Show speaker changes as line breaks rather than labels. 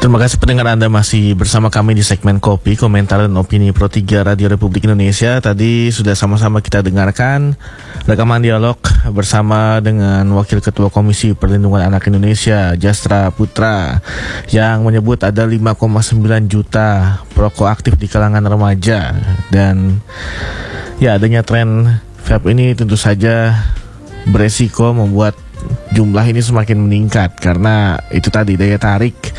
Terima kasih pendengar Anda masih bersama kami di segmen Kopi, Komentar dan Opini Pro 3 Radio Republik Indonesia. Tadi sudah sama-sama kita dengarkan rekaman dialog bersama dengan Wakil Ketua Komisi Perlindungan Anak Indonesia, Jastra Putra, yang menyebut ada 5,9 juta perokok aktif di kalangan remaja. Dan ya, adanya tren vape ini tentu saja beresiko membuat jumlah ini semakin meningkat, karena itu tadi daya tarik